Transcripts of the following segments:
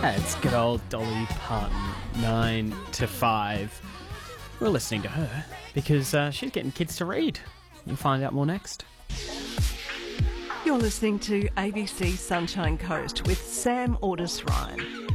It's good old Dolly Parton, 9 to 5. We're listening to her because she's getting kids to read. You'll find out more next. You're listening to ABC Sunshine Coast with Sam Ordis Ryan.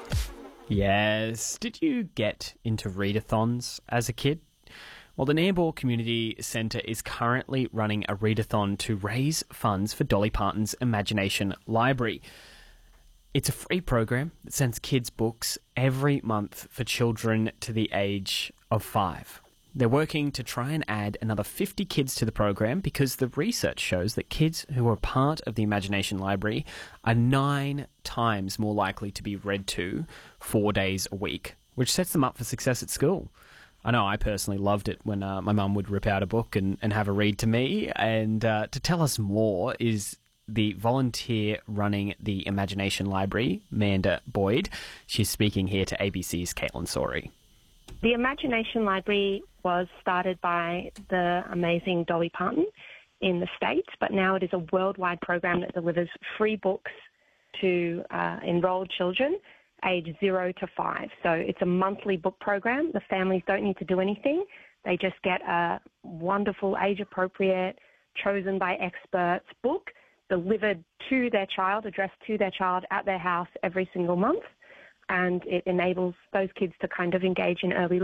Yes. Did you get into readathons as a kid? Well, the Nambour Community Centre is currently running a readathon to raise funds for Dolly Parton's Imagination Library. It's a free program that sends kids books every month for children to the age of 5. They're working to try and add another 50 kids to the program because the research shows that kids who are part of the Imagination Library are 9 times more likely to be read to 4 days a week, which sets them up for success at school. I know I personally loved it when my mum would rip out a book and have a read to me. And to tell us more is the volunteer running the Imagination Library, Manda Boyd. She's speaking here to ABC's Caitlin Sori. The Imagination Library was started by the amazing Dolly Parton in the States, but now it is a worldwide program that delivers free books to enrolled children age 0 to 5. So it's a monthly book program. The families don't need to do anything. They just get a wonderful, age-appropriate, chosen by experts book delivered to their child, addressed to their child at their house every single month. And it enables those kids to kind of engage in early